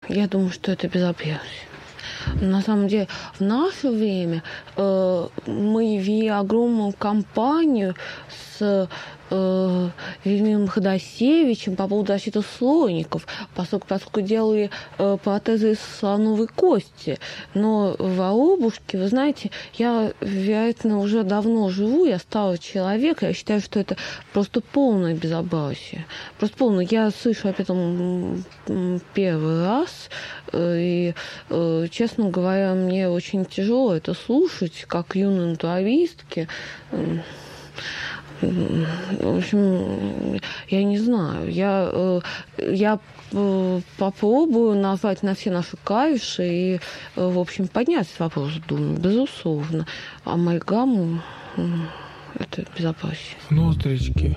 Я думаю, что это безобразие. На самом деле, в наше время мы вели огромную кампанию с Вениамином Ходосевичем по поводу защиты слоников, поскольку делали протезы из слоновой кости. Но в Воробушке, вы знаете, я, вероятно, уже давно живу, я старый человек, я считаю, что это просто полное безобразие. Просто полное. Я слышу об этом первый раз, и, честно говоря, мне очень тяжело это слушать, как юной натуралистке. В общем, я не знаю. Я попробую назвать на все наши клавиши и, в общем, поднять вопрос, думаю, безусловно. Амальгаму – это безопаснее. Нострички.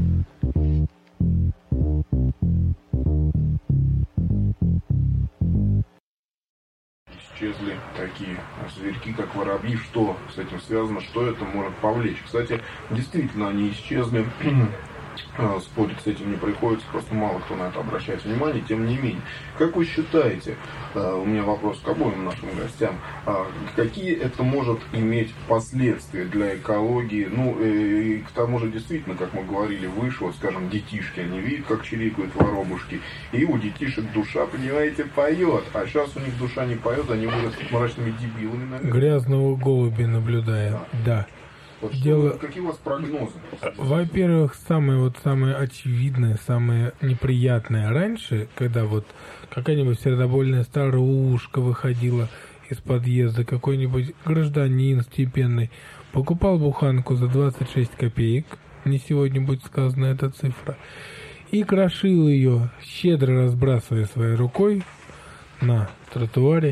Исчезли такие зверьки, как воробьи. Что с этим связано, что это может повлечь? Кстати, действительно, они исчезли. Спорить с этим не приходится, просто мало кто на это обращает внимание. Тем не менее, как вы считаете, у меня вопрос к обоим нашим гостям, какие это может иметь последствия для экологии? Ну, и к тому же, действительно, как мы говорили выше, вот, скажем, детишки, они видят, как чирикают воробушки, и у детишек душа, понимаете, поет, а сейчас у них душа не поет, они вырастут мрачными дебилами, наверное. Грязного голубя наблюдая, да. Вот какие у вас прогнозы? Во-первых, самое очевидное, самое неприятное раньше, когда вот какая-нибудь сердобольная старушка выходила из подъезда, какой-нибудь гражданин степенный, покупал буханку за 26 копеек, не сегодня будет сказана эта цифра, и крошил ее, щедро разбрасывая своей рукой на тротуаре.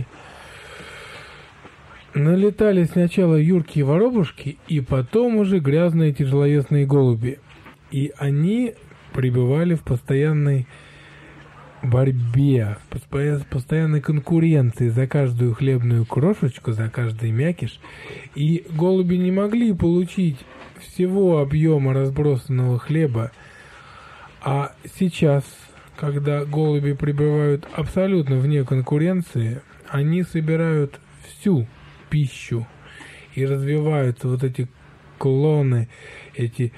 Налетали сначала юркие воробушки, и потом уже грязные тяжеловесные голуби. И они пребывали в постоянной борьбе, в постоянной конкуренции за каждую хлебную крошечку, за каждый мякиш. И голуби не могли получить всего объема разбросанного хлеба. А сейчас, когда голуби пребывают абсолютно вне конкуренции, они собирают всю пищу, и развиваются вот эти клоны, эти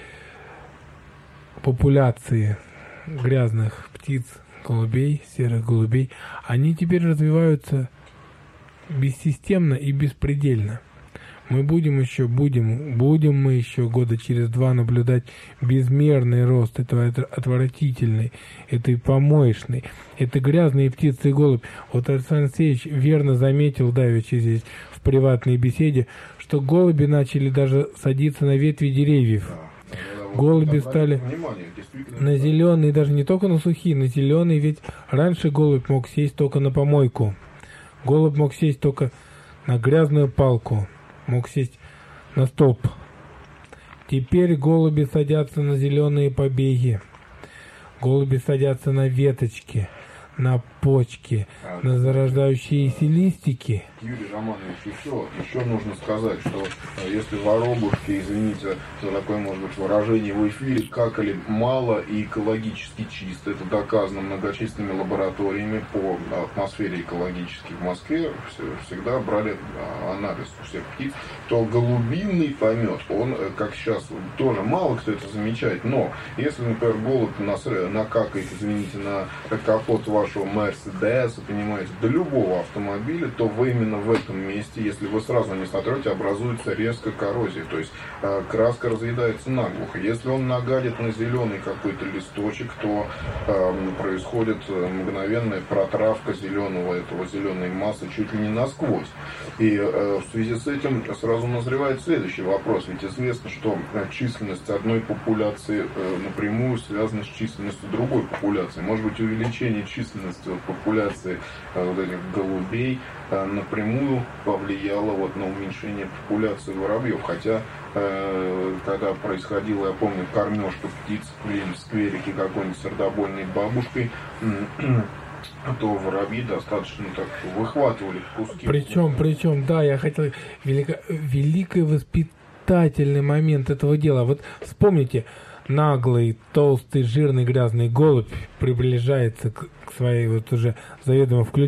популяции грязных птиц, голубей, серых голубей, они теперь развиваются бессистемно и беспредельно. Мы будем мы еще года через 2 наблюдать безмерный рост этого отвратительной, этой помоечной, этой грязной птицы и голубь. Вот Александр Алексеевич верно заметил давеча здесь в приватной беседе, что голуби начали даже садиться на ветви деревьев. Голуби стали на зеленые, даже не только на сухие, на зеленые, ведь раньше голубь мог сесть только на помойку. Голубь мог сесть только на грязную палку. Мог сесть на столб. Теперь голуби садятся на зеленые побеги. Голуби садятся на веточки, на почки, на зарождающиеся листики. Юрий Романович, еще нужно сказать, что если воробушки, извините за такое, может быть, выражение в эфире, какали мало и экологически чисто, это доказано многочисленными лабораториями по атмосфере экологической в Москве, всегда брали анализ у всех птиц, то голубиный помет, он, как сейчас, тоже мало кто это замечает, но если, например, голубь накакает, извините, на капот вашего Мерседеса, понимаете, до любого автомобиля, то вы именно в этом месте, если вы сразу не сотрете, образуется резко коррозия, то есть краска разъедается наглухо. Если он нагадит на зеленый какой-то листочек, то происходит мгновенная протравка зеленой массы чуть ли не насквозь. И в связи с этим сразу назревает следующий вопрос. Ведь известно, что численность одной популяции напрямую связана с численностью другой популяции. Может быть, увеличение численности популяции вот этих голубей напрямую повлияло вот на уменьшение популяции воробьев. Хотя, когда происходило, я помню, кормежка птиц в скверике какой-нибудь сердобольной бабушкой, то воробьи достаточно так выхватывали куски. Причем, да, я хотел... Великий воспитательный момент этого дела. Вот вспомните, наглый, толстый, жирный, грязный голубь приближается к своей вот уже заведомо включенной